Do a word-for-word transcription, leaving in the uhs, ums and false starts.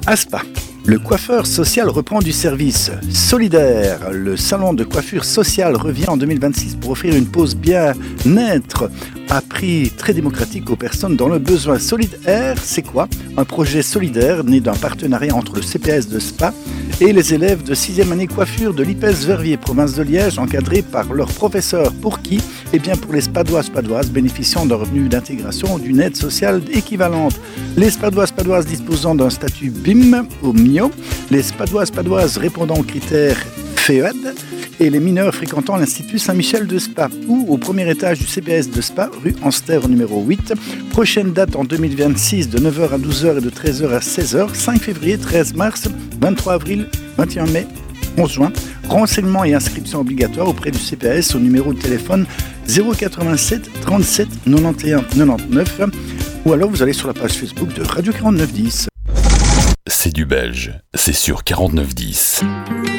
À Spa, le coiffeur social reprend du service. Solidaire, le salon de coiffure sociale revient en deux mille vingt-six pour offrir une pause bien-être à prix très démocratique aux personnes dans le besoin. Solidaire, c'est quoi? Un projet solidaire né d'un partenariat entre le C P S de Spa et les élèves de sixième année coiffure de l'I P E S Verviers, province de Liège, encadrés par leurs professeurs. Pour qui? Eh bien pour les Spadois Spadoises bénéficiant d'un revenu d'intégration ou d'une aide sociale équivalente. Les Spadois Spadoises disposant d'un statut B I M ou M I O, les Spadois Spadoises répondant aux critères F E A D et les mineurs fréquentant l'Institut Saint-Michel de Spa ou au premier étage du C P S de Spa, rue Anster numéro huit. Prochaine date en deux mille vingt-six de neuf heures à douze heures et de treize heures à seize heures, cinq février, treize mars, vingt-trois avril, vingt et un mai, onze juin. Renseignements et inscriptions obligatoires auprès du C P S au numéro de téléphone zéro quatre-vingt-sept trente-sept quatre-vingt-onze quatre-vingt-dix ou alors vous allez sur la page Facebook de Radio quarante-neuf dix. C'est du belge, c'est sur quarante-neuf dix.